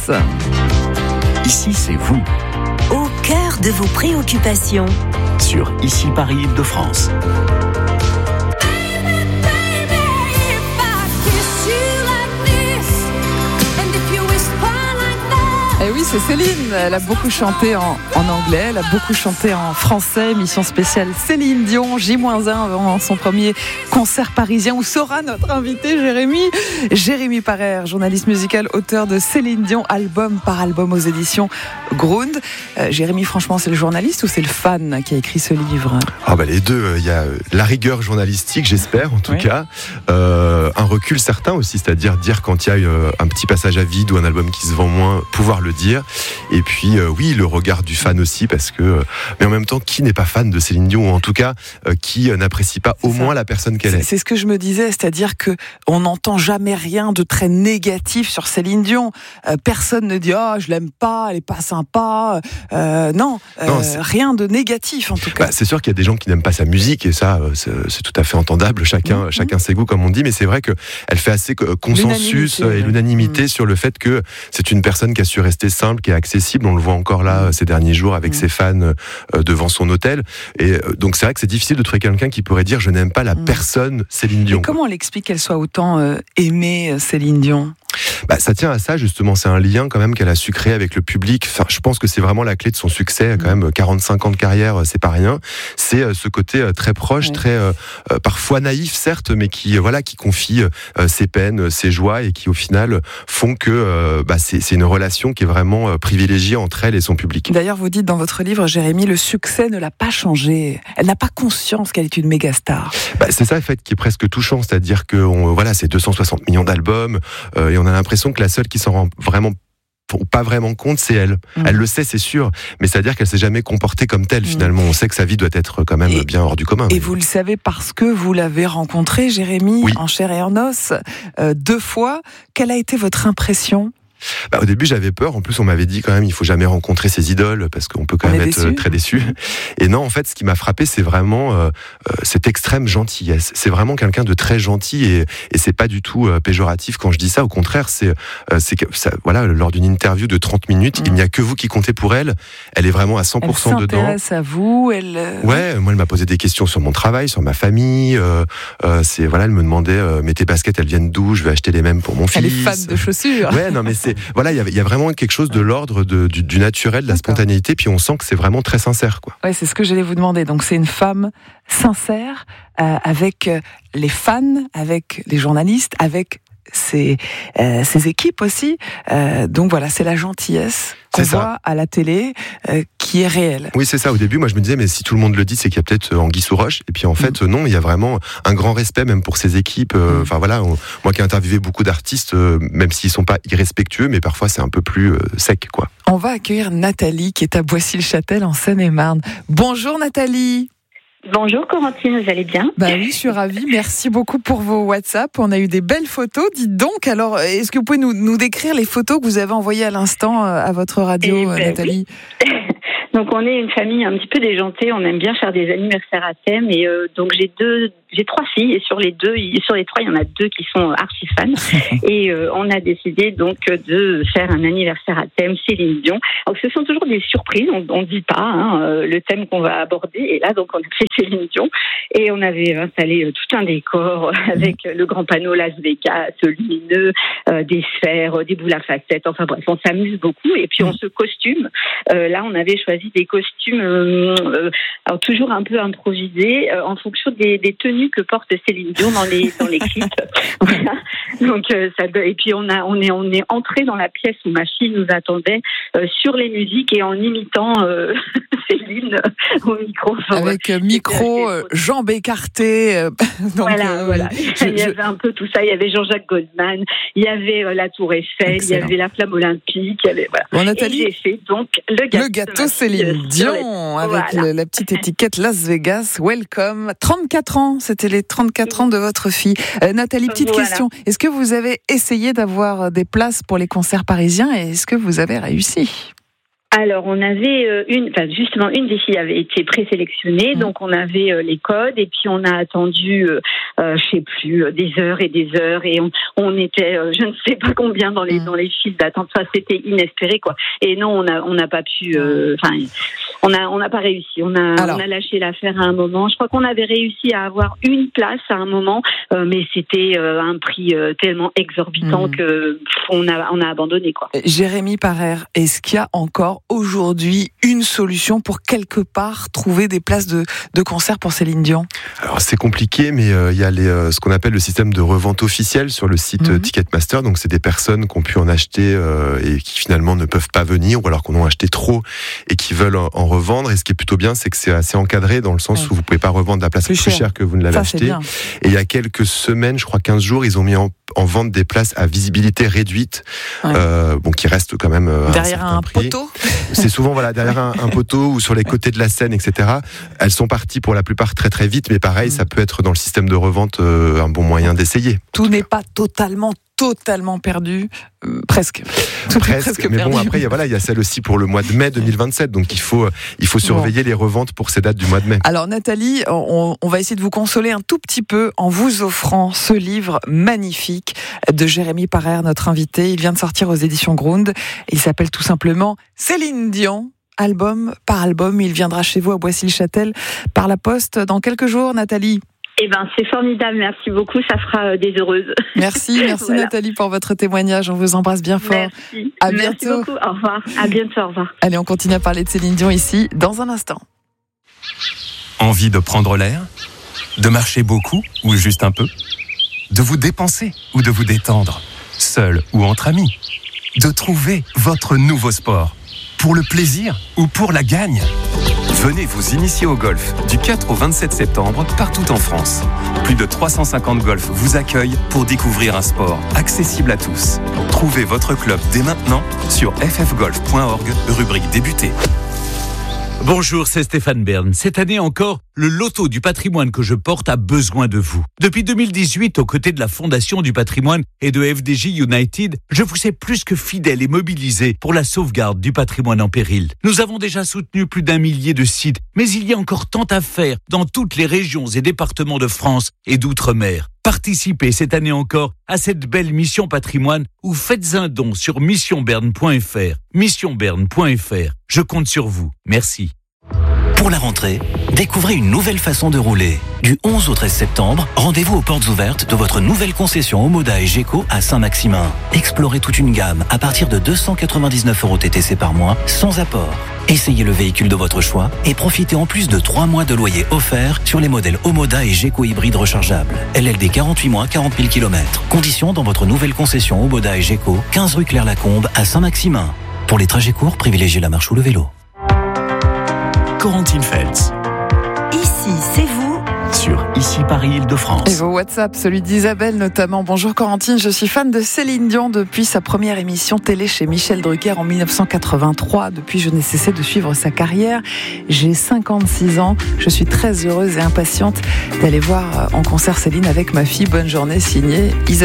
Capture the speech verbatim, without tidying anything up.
France. Ici, c'est vous. Au cœur de vos préoccupations. Sur Ici Paris Île-de-France. Eh oui, c'est Céline. Elle a beaucoup chanté en, en anglais, elle a beaucoup chanté en français. Émission spéciale Céline Dion, J un avant son premier concert parisien où sera notre invité Jérémy. Jérémy Parer, journaliste musical, auteur de Céline Dion, album par album aux éditions Grund. Euh, Jérémy, franchement, c'est le journaliste ou c'est le fan qui a écrit ce livre ? Ah bah les deux, il y a la rigueur journalistique, j'espère en tout oui. cas, euh, un recul certain aussi, c'est-à-dire dire quand il y a euh, un petit passage à vide ou un album qui se vend moins, pouvoir le dire. Et puis euh, oui, le regard du fan aussi, parce que euh, mais en même temps, qui n'est pas fan de Céline Dion, ou en tout cas euh, qui euh, n'apprécie pas au moins la personne qu'elle est. C'est ce que je me disais, c'est-à-dire que on n'entend jamais rien de très négatif sur Céline Dion. Euh, personne ne dit ah oh, je l'aime pas, elle est pas sympa. Euh, non, euh, non rien de négatif en tout cas. Bah, c'est sûr qu'il y a des gens qui n'aiment pas sa musique et ça, c'est, c'est tout à fait entendable. Chacun, mmh. chacun ses goûts comme on dit, mais c'est vrai que elle fait assez consensus l'unanimité, et l'unanimité mmh. sur le fait que c'est une personne qui a su rester simple, qui est accessible. On le voit encore là mmh. ces derniers jours avec mmh. ses fans euh, devant son hôtel. Et euh, donc c'est vrai que c'est difficile de trouver quelqu'un qui pourrait dire je n'aime pas la mmh. personne Céline Dion. Et comment on l'explique qu'elle soit autant euh, aimée Céline Dion ? Bah, ça tient à ça justement, c'est un lien quand même qu'elle a su créer avec le public. Enfin, je pense que c'est vraiment la clé de son succès, quand même quarante-cinq ans de carrière, c'est pas rien. C'est ce côté très proche, ouais. très euh, parfois naïf certes, mais qui voilà, qui confie euh, ses peines, ses joies et qui au final font que euh, bah, c'est, c'est une relation qui est vraiment euh, privilégiée entre elle et son public. D'ailleurs, vous dites dans votre livre, Jérémy, le succès ne l'a pas changé. Elle n'a pas conscience qu'elle est une méga star. Bah, c'est ça en fait qui est presque touchant, c'est-à-dire que on, voilà, c'est deux cent soixante millions d'albums euh, et on a l'impression que la seule qui s'en rend vraiment pas vraiment compte, c'est elle. Mmh. Elle le sait, c'est sûr, mais c'est-à-dire qu'elle s'est jamais comportée comme telle. Mmh. Finalement, on sait que sa vie doit être quand même et, bien hors du commun. Et mais... vous le savez parce que vous l'avez rencontrée, Jérémy, oui. en chair et en os, euh, deux fois. Quelle a été votre impression ? Bah, au début, j'avais peur. En plus, on m'avait dit quand même, il faut jamais rencontrer ses idoles parce qu'on peut quand on même être déçu. très déçu. Et non, en fait, ce qui m'a frappé, c'est vraiment euh, cette extrême gentillesse. C'est vraiment quelqu'un de très gentil et, et c'est pas du tout euh, péjoratif quand je dis ça. Au contraire, c'est, euh, c'est que ça, voilà, lors d'une interview de trente minutes, mmh. il n'y a que vous qui comptez pour elle. Elle est vraiment à cent pour cent elle dedans. Elle s'intéresse à vous. Elle. Ouais, moi, elle m'a posé des questions sur mon travail, sur ma famille. Euh, euh, c'est voilà, elle me demandait, euh, mais tes baskets, elles viennent d'où ? Je vais acheter les mêmes pour mon elle fils. Elle est fan de chaussures. Ouais, non, mais c'est voilà, il y a, y a vraiment quelque chose de l'ordre de, du, du naturel, de la spontanéité, puis on sent que c'est vraiment très sincère, quoi. Ouais, c'est ce que j'allais vous demander. Donc c'est une femme sincère euh, avec les fans, avec les journalistes, avec ses, euh, ses équipes aussi. Euh, donc voilà, c'est la gentillesse qu'on voit à la télé euh, qui est réelle. Oui, c'est ça. Au début, moi, je me disais, mais si tout le monde le dit, c'est qu'il y a peut-être anguille sous roche. Et puis en fait, mmh. non, il y a vraiment un grand respect, même pour ses équipes. Euh, enfin mmh. voilà, on, moi qui ai interviewé beaucoup d'artistes, euh, même s'ils sont pas irrespectueux, mais parfois c'est un peu plus euh, sec, quoi. On va accueillir Nathalie qui est à Boissy-le-Châtel en Seine-et-Marne. Bonjour Nathalie. Bonjour Corentine, vous allez bien ? Bah oui, je suis ravie. Merci beaucoup pour vos WhatsApp. On a eu des belles photos. Dites donc, alors, est-ce que vous pouvez nous, nous décrire les photos que vous avez envoyées à l'instant à votre radio, eh ben, Nathalie ? Oui. Donc on est une famille un petit peu déjantée, on aime bien faire des anniversaires à thème et euh, donc j'ai deux, j'ai trois filles et sur les deux, sur les trois il y en a deux qui sont archi fans et euh, on a décidé donc de faire un anniversaire à thème Céline Dion. Donc ce sont toujours des surprises, on ne dit pas hein, euh, le thème qu'on va aborder et là donc on a fait Céline Dion et on avait installé euh, tout un décor avec euh, le grand panneau Las Vegas, lumineux, euh, des sphères, euh, des boules à facettes, enfin bref on s'amuse beaucoup et puis on se costume. Euh, là on avait choisi des costumes, euh, euh, alors toujours un peu improvisés, euh, en fonction des, des tenues que porte Céline Dion dans les dans les clips. Voilà. Donc euh, ça, et puis on a on est on est entré dans la pièce où ma fille nous attendait euh, sur les musiques et en imitant euh, Céline au micro. Enfin, avec ouais. micro, euh, jambes écartées. Euh, donc, voilà, euh, voilà. Je, il y avait un peu tout ça. Il y avait Jean-Jacques Goldman, il y avait euh, la Tour Eiffel, Excellent. Il y avait la Flamme Olympique. Il y avait, voilà. Bon, Nathalie, et j'ai fait donc le gâteau, le gâteau Céline Dion avec voilà. le, la petite étiquette Las Vegas. Welcome. trente-quatre ans, c'était les trente-quatre ans de votre fille. Euh, Nathalie, petite voilà. question. Est-ce que vous avez essayé d'avoir des places pour les concerts parisiens et est-ce que vous avez réussi ? Alors, on avait euh, une, enfin justement, une des filles avait été présélectionnée, mmh. donc on avait euh, les codes et puis on a attendu, euh, euh, je sais plus, euh, des heures et des heures et on, on était, euh, je ne sais pas combien dans les mmh. dans les files d'attente. Ça, c'était inespéré, quoi. Et non, on a on n'a pas pu, enfin, euh, on a on n'a pas réussi. On a Alors. on a lâché l'affaire à un moment. Je crois qu'on avait réussi à avoir une place à un moment, euh, mais c'était euh, un prix euh, tellement exorbitant mmh. que pff, on a on a abandonné, quoi. Jérémy Parer, est-ce qu'il y a encore aujourd'hui une solution pour quelque part trouver des places de, de concert pour Céline Dion? Alors c'est compliqué, mais il euh, y a les, euh, ce qu'on appelle le système de revente officielle sur le site mm-hmm. Ticketmaster. Donc c'est des personnes qui ont pu en acheter euh, et qui finalement ne peuvent pas venir, ou alors qu'on en a acheté trop et qui veulent en, en revendre. Et ce qui est plutôt bien, c'est que c'est assez encadré dans le sens ouais. où vous pouvez pas revendre la place plus, plus cher. cher que vous ne l'avez acheté. Et il y a quelques semaines, je crois quinze jours, ils ont mis en en vente des places à visibilité réduite, ouais. euh, bon, qui reste quand même euh, derrière un, un prix. poteau. C'est souvent voilà derrière un, un poteau ou sur les côtés de la scène, et cetera. Elles sont parties pour la plupart très très vite, mais pareil, mmh. ça peut être dans le système de revente euh, un bon moyen d'essayer. Tout n'est pas totalement totalement perdu, euh, presque. Tout presque, presque mais perdu. bon après il y a voilà il y a celle aussi pour le mois de mai deux mille vingt-sept, donc il faut il faut surveiller bon. les reventes pour ces dates du mois de mai. Alors Nathalie, on, on va essayer de vous consoler un tout petit peu en vous offrant ce livre magnifique de Jérémy Parer, notre invité. Il vient de sortir aux éditions Grund. Il s'appelle tout simplement Céline Dion. Album par album, il viendra chez vous à Boissy-le-Châtel par la poste dans quelques jours, Nathalie. Eh ben, c'est formidable, merci beaucoup, ça fera des heureuses. Merci, merci voilà. Nathalie pour votre témoignage, on vous embrasse bien fort. Merci, à merci bientôt. beaucoup, au revoir, à bientôt, au revoir. Allez, on continue à parler de Céline Dion ici, dans un instant. Envie de prendre l'air ? De marcher beaucoup ou juste un peu ? De vous dépenser ou de vous détendre ? Seul ou entre amis ? De trouver votre nouveau sport ? Pour le plaisir ou pour la gagne ? Venez vous initier au golf du quatre au vingt-sept septembre partout en France. Plus de trois cent cinquante golfs vous accueillent pour découvrir un sport accessible à tous. Trouvez votre club dès maintenant sur f f golf point org, rubrique débuter. Bonjour, c'est Stéphane Bern. Cette année encore, le loto du patrimoine que je porte a besoin de vous. Depuis deux mille dix-huit, aux côtés de la Fondation du patrimoine et de F D J United, je vous sais plus que fidèle et mobilisé pour la sauvegarde du patrimoine en péril. Nous avons déjà soutenu plus d'un millier de sites, mais il y a encore tant à faire dans toutes les régions et départements de France et d'outre-mer. Participez cette année encore à cette belle mission patrimoine ou faites un don sur mission bern point f r. mission bern point f r. Je compte sur vous. Merci. Pour la rentrée, découvrez une nouvelle façon de rouler. Du onze au treize septembre, rendez-vous aux portes ouvertes de votre nouvelle concession Omoda et Geco à Saint-Maximin. Explorez toute une gamme à partir de deux cent quatre-vingt-dix-neuf euros T T C par mois, sans apport. Essayez le véhicule de votre choix et profitez en plus de trois mois de loyer offert sur les modèles Omoda et Geco hybrides rechargeables. L L D quarante-huit mois, quarante mille kilomètres. Conditions dans votre nouvelle concession Omoda et Geco, quinze rue Claire-Lacombe à Saint-Maximin. Pour les trajets courts, privilégiez la marche ou le vélo. Corentine Feltz. Ici, c'est vous. Sur Ici Paris Île-de-France. Et vos WhatsApp, celui d'Isabelle notamment. Bonjour Corentine, je suis fan de Céline Dion depuis sa première émission télé chez Michel Drucker en dix-neuf cent quatre-vingt-trois. Depuis, je n'ai cessé de suivre sa carrière. J'ai cinquante-six ans. Je suis très heureuse et impatiente d'aller voir en concert Céline avec ma fille. Bonne journée, signée Isabelle.